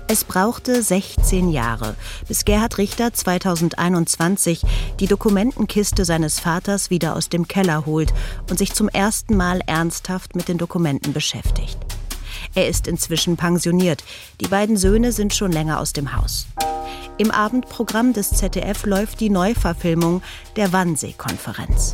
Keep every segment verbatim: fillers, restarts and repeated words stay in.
Es brauchte sechzehn Jahre, bis Gerhard Richter zweitausendeinundzwanzig die Dokumentenkiste seines Vaters wieder aus dem Keller holt und sich zum ersten Mal ernsthaft mit den Dokumenten beschäftigt. Er ist inzwischen pensioniert. Die beiden Söhne sind schon länger aus dem Haus. Im Abendprogramm des Z D F läuft die Neuverfilmung der Wannsee-Konferenz.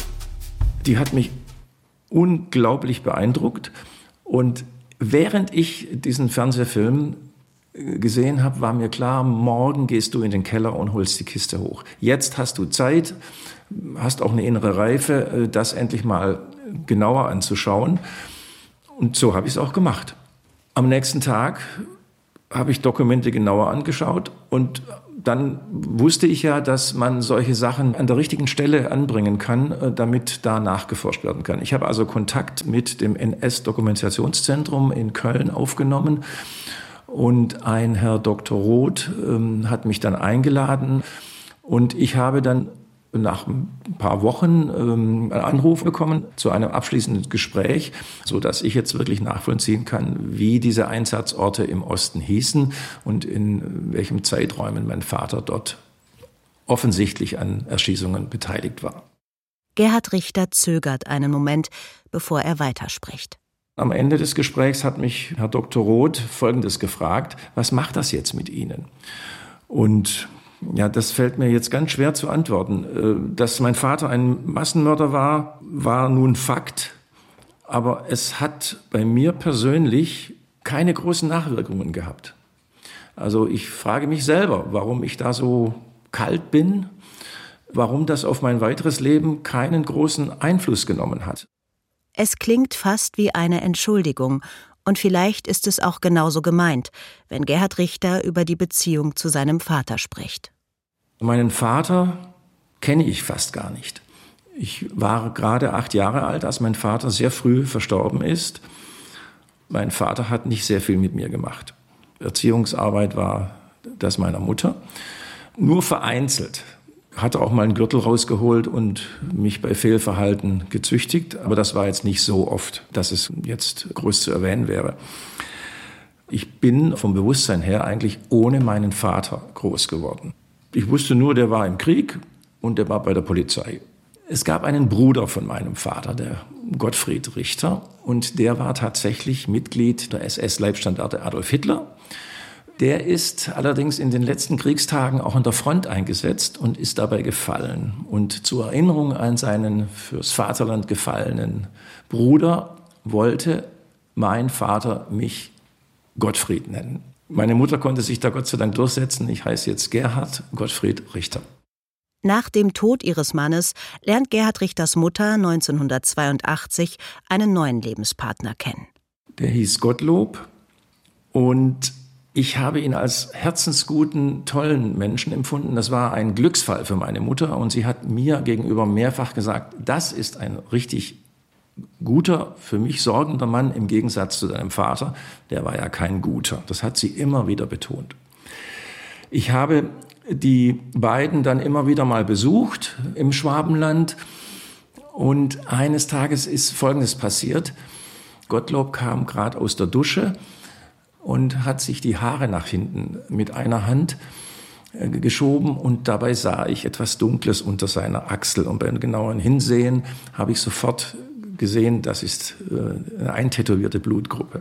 Die hat mich unglaublich beeindruckt. Und während ich diesen Fernsehfilm gesehen habe, war mir klar, morgen gehst du in den Keller und holst die Kiste hoch. Jetzt hast du Zeit, hast auch eine innere Reife, das endlich mal genauer anzuschauen. Und so habe ich es auch gemacht. Am nächsten Tag habe ich Dokumente genauer angeschaut und dann wusste ich ja, dass man solche Sachen an der richtigen Stelle anbringen kann, damit da nachgeforscht werden kann. Ich habe also Kontakt mit dem N S-Dokumentationszentrum in Köln aufgenommen und ein Herr Doktor Roth ähm, hat mich dann eingeladen und ich habe dann nach ein paar Wochen ähm, einen Anruf bekommen zu einem abschließenden Gespräch, sodass ich jetzt wirklich nachvollziehen kann, wie diese Einsatzorte im Osten hießen und in welchen Zeiträumen mein Vater dort offensichtlich an Erschießungen beteiligt war. Gerhard Richter zögert einen Moment, bevor er weiterspricht. Am Ende des Gesprächs hat mich Herr Doktor Roth Folgendes gefragt: Was macht das jetzt mit Ihnen? Und ja, das fällt mir jetzt ganz schwer zu antworten. Dass mein Vater ein Massenmörder war, war nun Fakt. Aber es hat bei mir persönlich keine großen Nachwirkungen gehabt. Also ich frage mich selber, warum ich da so kalt bin, warum das auf mein weiteres Leben keinen großen Einfluss genommen hat. Es klingt fast wie eine Entschuldigung. Und vielleicht ist es auch genauso gemeint, wenn Gerhard Richter über die Beziehung zu seinem Vater spricht. Meinen Vater kenne ich fast gar nicht. Ich war gerade acht Jahre alt, als mein Vater sehr früh verstorben ist. Mein Vater hat nicht sehr viel mit mir gemacht. Erziehungsarbeit war das meiner Mutter. Nur vereinzelt. Hatte auch mal einen Gürtel rausgeholt und mich bei Fehlverhalten gezüchtigt. Aber das war jetzt nicht so oft, dass es jetzt groß zu erwähnen wäre. Ich bin vom Bewusstsein her eigentlich ohne meinen Vater groß geworden. Ich wusste nur, der war im Krieg und der war bei der Polizei. Es gab einen Bruder von meinem Vater, der Gottfried Richter. Und der war tatsächlich Mitglied der S S-Leibstandarte Adolf Hitler. Der ist allerdings in den letzten Kriegstagen auch an der Front eingesetzt und ist dabei gefallen. Und zur Erinnerung an seinen fürs Vaterland gefallenen Bruder wollte mein Vater mich Gottfried nennen. Meine Mutter konnte sich da Gott sei Dank durchsetzen. Ich heiße jetzt Gerhard Gottfried Richter. Nach dem Tod ihres Mannes lernt Gerhard Richters Mutter neunzehnhundertzweiundachtzig einen neuen Lebenspartner kennen. Der hieß Gottlob und ich habe ihn als herzensguten, tollen Menschen empfunden. Das war ein Glücksfall für meine Mutter und sie hat mir gegenüber mehrfach gesagt, das ist ein richtig guter, für mich sorgender Mann im Gegensatz zu seinem Vater. Der war ja kein guter. Das hat sie immer wieder betont. Ich habe die beiden dann immer wieder mal besucht im Schwabenland und eines Tages ist Folgendes passiert. Gottlob kam gerade aus der Dusche und hat sich die Haare nach hinten mit einer Hand geschoben und dabei sah ich etwas Dunkles unter seiner Achsel. Und beim genauen Hinsehen habe ich sofort gesehen, das ist eine eintätowierte Blutgruppe.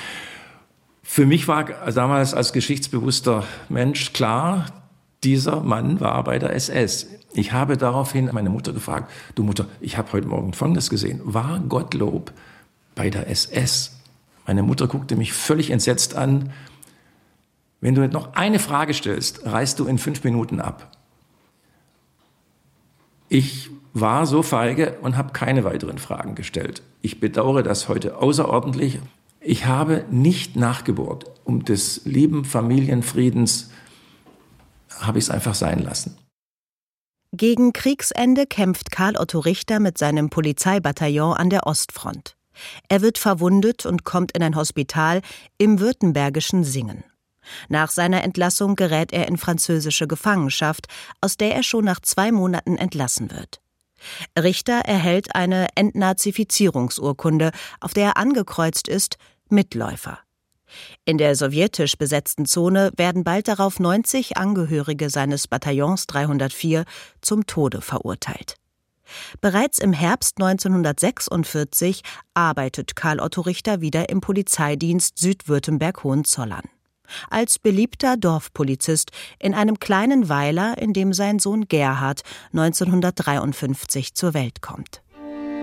Für mich war damals als geschichtsbewusster Mensch klar, dieser Mann war bei der S S. Ich habe daraufhin meine Mutter gefragt, du Mutter, ich habe heute Morgen Folgendes gesehen, war Gottlob bei der S S? Meine Mutter guckte mich völlig entsetzt an. Wenn du noch eine Frage stellst, reist du in fünf Minuten ab. Ich war so feige und habe keine weiteren Fragen gestellt. Ich bedauere das heute außerordentlich. Ich habe nicht nachgebohrt. Um des lieben Familienfriedens habe ich es einfach sein lassen. Gegen Kriegsende kämpft Karl Otto Richter mit seinem Polizeibataillon an der Ostfront. Er wird verwundet und kommt in ein Hospital im württembergischen Singen. Nach seiner Entlassung gerät er in französische Gefangenschaft, aus der er schon nach zwei Monaten entlassen wird. Richter erhält eine Entnazifizierungsurkunde, auf der er angekreuzt ist Mitläufer. In der sowjetisch besetzten Zone werden bald darauf neunzig Angehörige seines Bataillons dreihundertvier zum Tode verurteilt. Bereits im Herbst neunzehnhundertsechsundvierzig arbeitet Karl Otto Richter wieder im Polizeidienst Südwürttemberg-Hohenzollern. Als beliebter Dorfpolizist in einem kleinen Weiler, in dem sein Sohn Gerhard neunzehnhundertdreiundfünfzig zur Welt kommt.